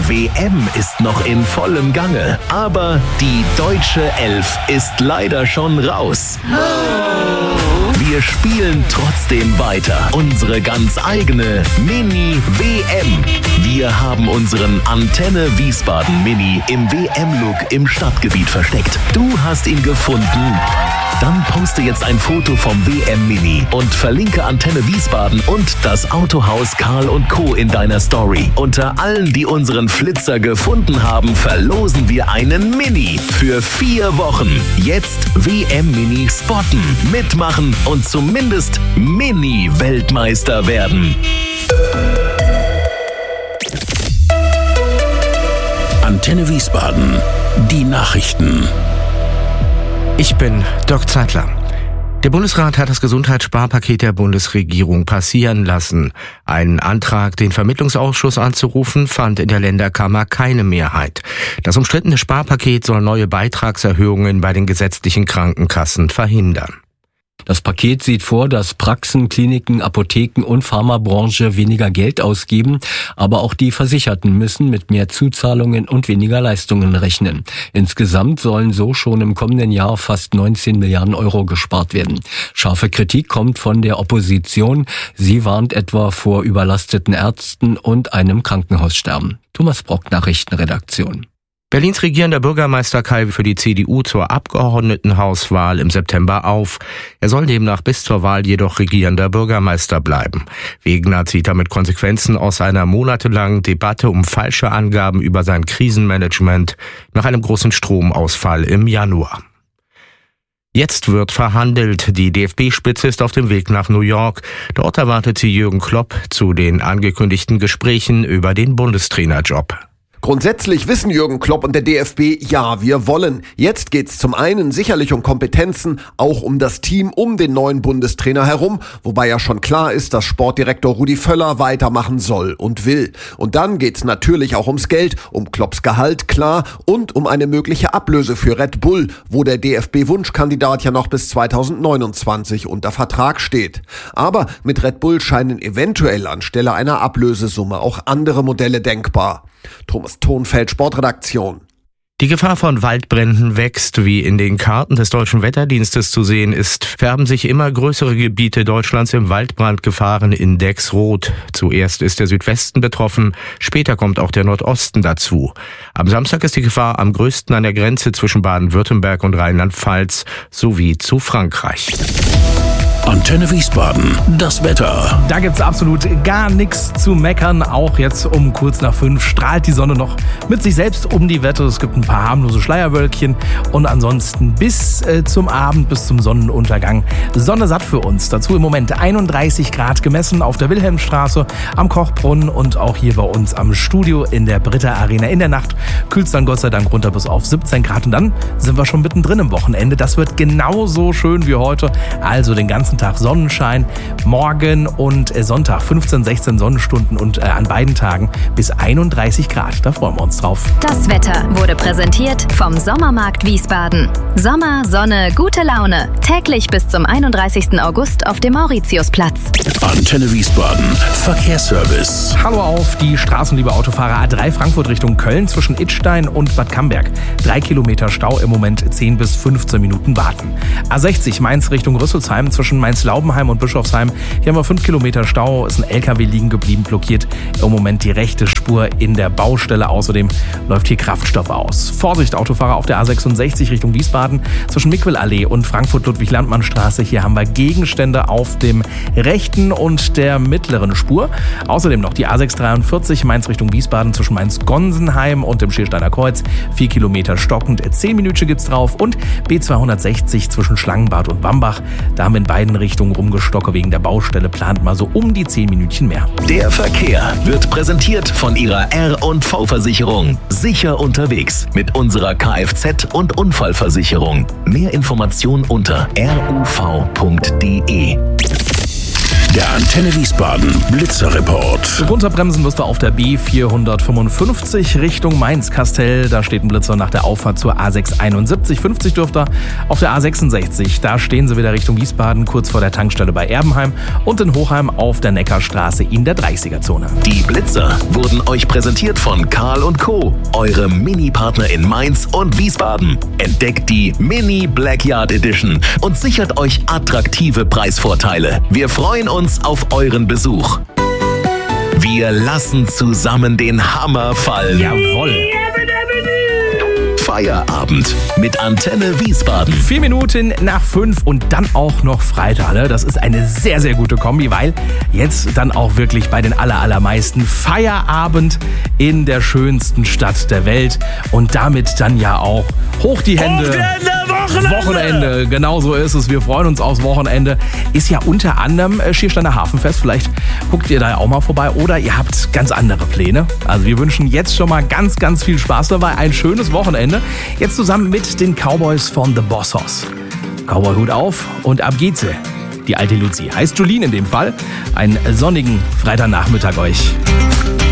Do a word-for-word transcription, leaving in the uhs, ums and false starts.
Die W M ist noch in vollem Gange, aber die deutsche Elf ist leider schon raus. Wir spielen trotzdem weiter unsere ganz eigene Mini-W M. Wir haben unseren Antenne Wiesbaden Mini im W M-Look im Stadtgebiet versteckt. Du hast ihn gefunden? Dann poste jetzt ein Foto vom W M-Mini und verlinke Antenne Wiesbaden und das Autohaus Karl und Co. in deiner Story. Unter allen, die unseren Flitzer gefunden haben, verlosen wir einen Mini für vier Wochen. Jetzt W M-Mini spotten, mitmachen und zumindest Mini-Weltmeister werden. Antenne Wiesbaden, die Nachrichten. Ich bin Dirk Zeitler. Der Bundesrat hat das Gesundheitssparpaket der Bundesregierung passieren lassen. Ein Antrag, den Vermittlungsausschuss anzurufen, fand in der Länderkammer keine Mehrheit. Das umstrittene Sparpaket soll neue Beitragserhöhungen bei den gesetzlichen Krankenkassen verhindern. Das Paket sieht vor, dass Praxen, Kliniken, Apotheken und Pharmabranche weniger Geld ausgeben, aber auch die Versicherten müssen mit mehr Zuzahlungen und weniger Leistungen rechnen. Insgesamt sollen so schon im kommenden Jahr fast neunzehn Milliarden Euro gespart werden. Scharfe Kritik kommt von der Opposition. Sie warnt etwa vor überlasteten Ärzten und einem Krankenhaussterben. Thomas Brock, Nachrichtenredaktion. Berlins regierender Bürgermeister Kai für die C D U zur Abgeordnetenhauswahl im September auf. Er soll demnach bis zur Wahl jedoch regierender Bürgermeister bleiben. Wegener zieht damit Konsequenzen aus einer monatelangen Debatte um falsche Angaben über sein Krisenmanagement nach einem großen Stromausfall im Januar. Jetzt wird verhandelt. Die D F B-Spitze ist auf dem Weg nach New York. Dort erwartet sie Jürgen Klopp zu den angekündigten Gesprächen über den Bundestrainerjob. Grundsätzlich wissen Jürgen Klopp und der D F B, ja, wir wollen. Jetzt geht's zum einen sicherlich um Kompetenzen, auch um das Team um den neuen Bundestrainer herum, wobei ja schon klar ist, dass Sportdirektor Rudi Völler weitermachen soll und will. Und dann geht's natürlich auch ums Geld, um Klopps Gehalt, klar, und um eine mögliche Ablöse für Red Bull, wo der D F B-Wunschkandidat ja noch bis zweitausendneunundzwanzig unter Vertrag steht. Aber mit Red Bull scheinen eventuell anstelle einer Ablösesumme auch andere Modelle denkbar. Thomas Thonfeld, Sportredaktion. Die Gefahr von Waldbränden wächst. Wie in den Karten des Deutschen Wetterdienstes zu sehen ist, färben sich immer größere Gebiete Deutschlands im Waldbrandgefahrenindex rot. Zuerst ist der Südwesten betroffen, später kommt auch der Nordosten dazu. Am Samstag ist die Gefahr am größten an der Grenze zwischen Baden-Württemberg und Rheinland-Pfalz sowie zu Frankreich. Antenne Wiesbaden, das Wetter. Da gibt's absolut gar nichts zu meckern. Auch jetzt um kurz nach fünf strahlt die Sonne noch mit sich selbst um die Wette. Es gibt ein paar harmlose Schleierwölkchen und ansonsten bis äh, zum Abend, bis zum Sonnenuntergang Sonne satt für uns. Dazu im Moment einunddreißig Grad gemessen auf der Wilhelmstraße, am Kochbrunnen und auch hier bei uns am Studio in der Britta Arena. In der Nacht kühlt's dann Gott sei Dank runter bis auf siebzehn Grad und dann sind wir schon mittendrin im Wochenende. Das wird genauso schön wie heute, also den ganzen Tag Sonnenschein, morgen und Sonntag fünfzehn, sechzehn Sonnenstunden und äh, an beiden Tagen bis einunddreißig Grad. Da freuen wir uns drauf. Das Wetter wurde präsentiert vom Sommermarkt Wiesbaden. Sommer, Sonne, gute Laune. Täglich bis zum einunddreißigsten August auf dem Mauritiusplatz. Antenne Wiesbaden, Verkehrsservice. Hallo auf die Straßen, liebe Autofahrer. A drei Frankfurt Richtung Köln zwischen Idstein und Bad Camberg. Drei Kilometer Stau, im Moment zehn bis fünfzehn Minuten warten. A sechzig Mainz Richtung Rüsselsheim zwischen Mainz-Laubenheim und Bischofsheim. Hier haben wir fünf Kilometer Stau, ist ein L K W liegen geblieben, blockiert im Moment die rechte Spur in der Baustelle. Außerdem läuft hier Kraftstoff aus. Vorsicht, Autofahrer auf der A sechsundsechzig Richtung Wiesbaden zwischen Mickwelallee und Frankfurt-Ludwig-Landmann-Straße. Hier haben wir Gegenstände auf dem rechten und der mittleren Spur. Außerdem noch die A sechshundertdreiundvierzig Mainz Richtung Wiesbaden zwischen Mainz-Gonsenheim und dem Schiersteiner Kreuz. Vier Kilometer stockend, zehn Minuten gibt's drauf. Und B zweihundertsechzig zwischen Schlangenbad und Wambach. Da haben wir in beiden Richtungen rumgestocke wegen der Baustelle. Plant mal so um die zehn Minütchen mehr. Der Verkehr wird präsentiert von Ihrer R und V-Versicherung. Sicher unterwegs mit unserer Kfz- und Unfallversicherung. Mehr Informationen unter ruv punkt de. Der Antenne Wiesbaden Blitzerreport. Runterbremsen müsst ihr auf der B vierhundertfünfundfünfzig Richtung Mainz-Kastel. Da steht ein Blitzer nach der Auffahrt zur A sechs einundsiebzig. fünfzig dürft ihr auf der A sechsundsechzig. Da stehen sie wieder Richtung Wiesbaden, kurz vor der Tankstelle bei Erbenheim. Und in Hochheim auf der Neckarstraße in der dreißiger-Zone. Die Blitzer wurden euch präsentiert von Karl und Co., eure Mini-Partner in Mainz und Wiesbaden. Entdeckt die Mini Blackyard Edition und sichert euch attraktive Preisvorteile. Wir freuen uns auf euren Besuch. Wir lassen zusammen den Hammer fallen. Jawohl. Feierabend mit Antenne Wiesbaden. Vier Minuten nach fünf und dann auch noch Freitag. Ne? Das ist eine sehr, sehr gute Kombi, weil jetzt dann auch wirklich bei den aller, allermeisten Feierabend in der schönsten Stadt der Welt und damit dann ja auch hoch die Hände. Wochenende, Wochenende. Wochenende, genau so ist es. Wir freuen uns aufs Wochenende. Ist ja unter anderem Schiersteiner Hafenfest. Vielleicht guckt ihr da ja auch mal vorbei oder ihr habt ganz andere Pläne. Also wir wünschen jetzt schon mal ganz, ganz viel Spaß dabei. Ein schönes Wochenende. Jetzt zusammen mit den Cowboys von The Boss Hoss. Cowboy-Hut auf und ab geht's. Die alte Luzi heißt Jolene in dem Fall. Einen sonnigen Freitagnachmittag euch.